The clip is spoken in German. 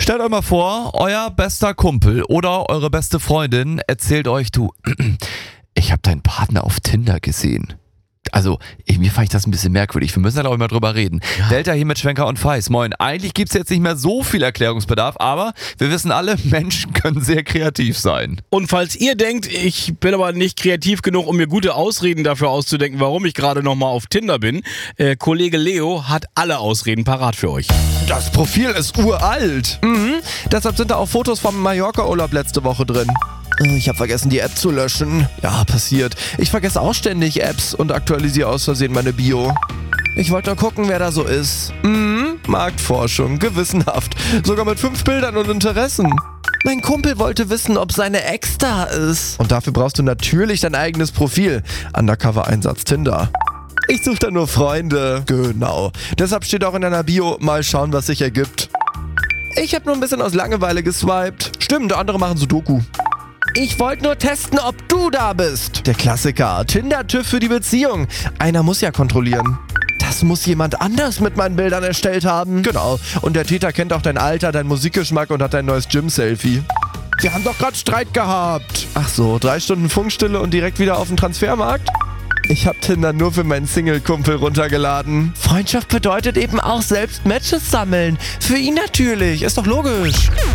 Stellt euch mal vor, euer bester Kumpel oder eure beste Freundin erzählt euch, du, ich habe deinen Partner auf Tinder gesehen. Also, irgendwie fand ich das ein bisschen merkwürdig. Wir müssen da auch mal drüber reden. Ja. Delta hier mit Schwenker und Feis. Moin. Eigentlich gibt's jetzt nicht mehr so viel Erklärungsbedarf, aber wir wissen alle, Menschen können sehr kreativ sein. Und falls ihr denkt, ich bin aber nicht kreativ genug, um mir gute Ausreden dafür auszudenken, warum ich gerade nochmal auf Tinder bin, Kollege Leo hat alle Ausreden parat für euch. Das Profil ist uralt. Deshalb sind da auch Fotos vom Mallorca-Urlaub letzte Woche drin. Ich habe vergessen, die App zu löschen. Ja, passiert. Ich vergesse auch ständig Apps und aktualisiere aus Versehen meine Bio. Ich wollte nur gucken, wer da so ist. Marktforschung, gewissenhaft. Sogar mit 5 Bildern und Interessen. Mein Kumpel wollte wissen, ob seine Ex da ist. Und dafür brauchst du natürlich dein eigenes Profil. Undercover-Einsatz Tinder. Ich suche da nur Freunde. Genau. Deshalb steht auch in deiner Bio, mal schauen, was sich ergibt. Ich habe nur ein bisschen aus Langeweile geswiped. Stimmt, andere machen Sudoku. Ich wollte nur testen, ob du da bist. Der Klassiker. Tinder-TÜV für die Beziehung. Einer muss ja kontrollieren. Das muss jemand anders mit meinen Bildern erstellt haben. Genau. Und der Täter kennt auch dein Alter, deinen Musikgeschmack und hat dein neues Gym-Selfie. Wir haben doch gerade Streit gehabt. Ach so, 3 Stunden Funkstille und direkt wieder auf den Transfermarkt? Ich hab Tinder nur für meinen Single-Kumpel runtergeladen. Freundschaft bedeutet eben auch selbst Matches sammeln. Für ihn natürlich, ist doch logisch.